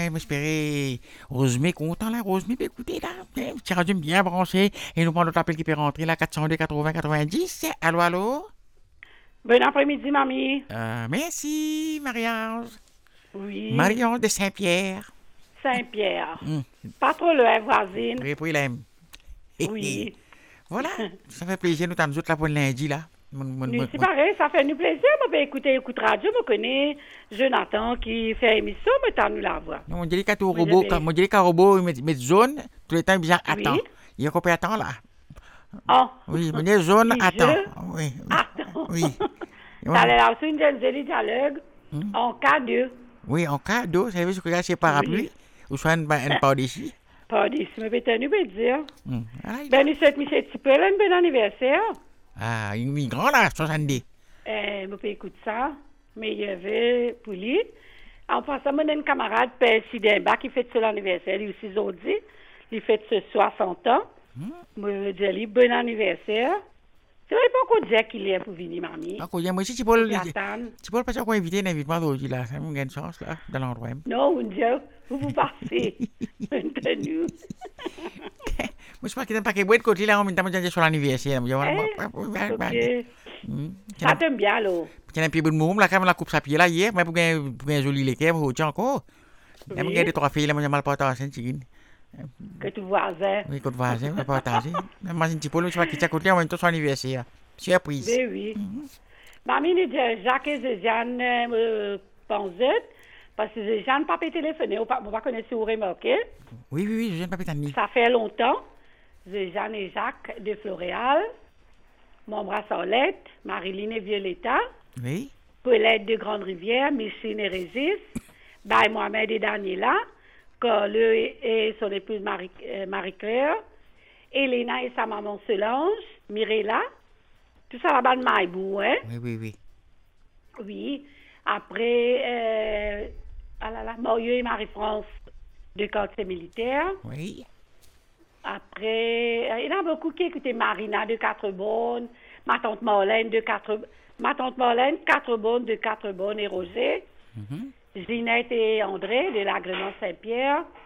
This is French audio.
m'espérer Rosemée content, là. Rosemée, ben, écoutez, là, petit radio bien branché. Et nous prenons notre appel qui peut rentrer, là, 402 80 90. Allô, allô? Bon après-midi, mamie. Merci, Marie-Ange. Oui, Marie-Ange de Saint-Pierre. Saint-Pierre. Hum, Pas trop loin, voisine. oui, l'aime. Oui. Voilà, ça fait plaisir, nous t'en autres, là, pour le lundi, là. C'est pareil, ça fait nous plaisir. Moi, ben, écoute radio, je connais Jonathan qui fait émission, mais t'as nous la voix. Non, on dirait qu'un Moi, robot, j'avais- on dirait qu'un robot, il met zone, tout le temps, il bien attend. Oui. Il y a combien de temps, là? Oh, Oui, il met zone, Qui, attend. je? Oui, Attends. oui. Ça allait là aussi une jolie dialogue en cas de. Oui, en cas d'eau, ça veut dire que là, c'est parapluie, Oui. ou soit une part d'ici. Pas d'ici, mais peut-être nous peut dire. Ah, Ben, nous souhaitons M. Tipel un bon anniversaire. il est grand, là, 70. Je peux écouter ça, mais il y avait pour lui. En passant, mon un camarade, Père Sidemba, qui fête son anniversaire, lui aussi, aujourd'hui. Il fête ce 60 ans. Moi, je dis, lui, bon anniversaire. C'est vrai pas qu'on dit qu'il est pour venir, mamie. Ah, moi aussi, tu peux J'attends. pas qu'on inviter un invitement d'aujourd'hui, là. Ça me gagne une chance, là, dans l'endroit. Non, on dit, vous passez. Maintenu. Moi, je pense qu'il y a un paquet de côté, là, en même temps, je sur l'anniversaire. Ok. Ça t'aime bien, là. Il y a un pied de moum, là, quand même, la coupe sa pied, là, hier, mais pour un joli lait, vous tiens encore. Il y a Oui. deux, trois filles, là, moi, j'ai mal partagé, c'est une Que tu voisin. oui, côté voisin, on va partager. Moi, c'est un petit peu, là, je vais quitter à côté, en même temps, son anniversaire. Surprise. Ben oui. Mamie, nous dit Jacques et Zéziane Panzette, parce que Zéziane n'a pas pu téléphoner, on ne va pas connaître si vous remarquez. Oui, je viens de pas péter Ça fait longtemps. Zéziane et Jacques de Floréal, Montbras Orlette, Marilyn et Violetta, Oui. Paulette de Grande-Rivière, Micheline et Régis, Baye Mohamed et Daniela, Carle et son épouse Marie-Claire, Elena et sa maman Solange, Mirella, tout ça là-bas de Maïbou, hein? Oui. Oui. Après, Morieux et Marie-France de quartier militaire. Oui. Après, il y en a beaucoup qui écoutaient Marina de Quatre-Bonnes, ma tante Marlène, Quatre-Bonnes de Quatre-Bonnes et Roger, Ginette et André de l'Agrément Saint-Pierre,